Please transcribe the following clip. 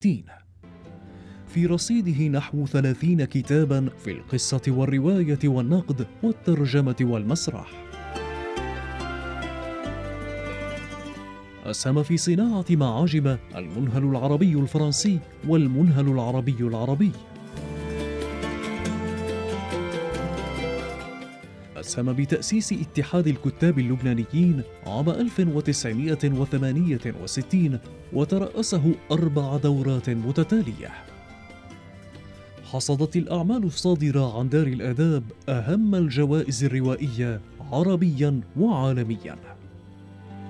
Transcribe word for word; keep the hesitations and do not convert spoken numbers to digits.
وستين. في رصيده نحو ثلاثين كتاباً في القصة والرواية والنقد والترجمة والمسرح. أسهم في صناعة معاجم المنهل العربي الفرنسي والمنهل العربي العربي. أسهم بتأسيس اتحاد الكتاب اللبنانيين عام ألف وتسعمائة وثمانية وستين وترأسه أربع دورات متتالية. حصدت الأعمال الصادرة عن دار الآداب أهم الجوائز الروائية عربياً وعالمياً.